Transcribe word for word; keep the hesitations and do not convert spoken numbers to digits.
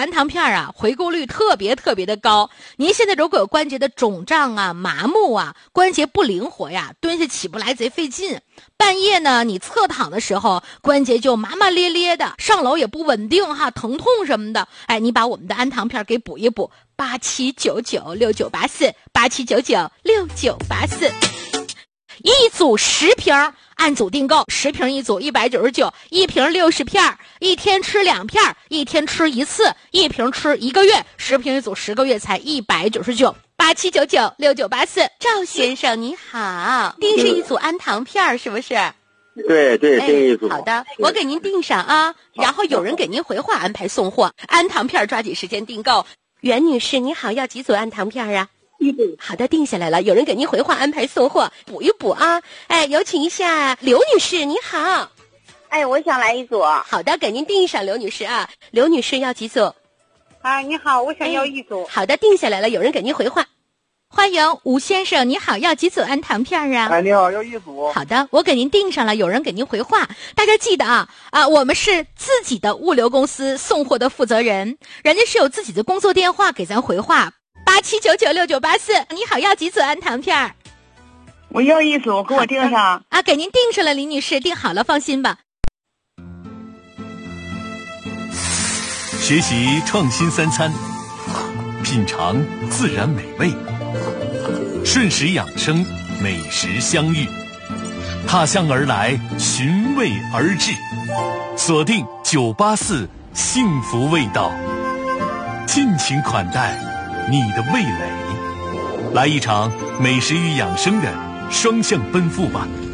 安糖片啊，回购率特别特别的高。您现在如果有关节的肿胀啊、麻木啊、关节不灵活呀，蹲下起不来贼费劲。半夜呢，你侧躺的时候，关节就麻麻咧咧的，上楼也不稳定哈，疼痛什么的。哎，你把我们的安糖片给补一补，八七九九六九八四，八七九九六九八四。一组十瓶，按组订购，十瓶一组一百九十九，一瓶六十片，一天吃两片，一天吃一次，一瓶吃一个月，十瓶一组十个月才一百九十九。八七九九六九八四。赵先生你好，订是一组安糖片是不是？ 对对， 哎、 订一组。 好的，我给您订上啊，然后有人给您回话安排送货。安糖片抓紧时间订购。袁女士你好，要几组安糖片啊？ 一组。 好的，定下来了，有人给您回话安排送货，补一补啊。哎，有请一下刘女士你好。 哎，我想来一组。 好的，给您定上刘女士啊。刘女士要几组？ 啊，你好，我想要一组。 哎、好的，定下来了，有人给您回话。欢迎吴先生你好，要几组安糖片啊？ 哎，你好，要一组。 好的，我给您定上了，有人给您回话。大家记得啊啊，我们是自己的物流公司送货的负责人，人家是有自己的工作电话给咱回话。八七九九六九八四，你好，要几组安糖片？ 我要一组，给我订上。 啊，给您订上了，李女士，订好了，放心吧。 学习创新三餐，品尝自然美味，顺时养生，美食相遇，踏向而来，寻味而至，锁定九八四幸福味道，尽情款待你的味蕾，来一场美食与养生的双向奔赴吧。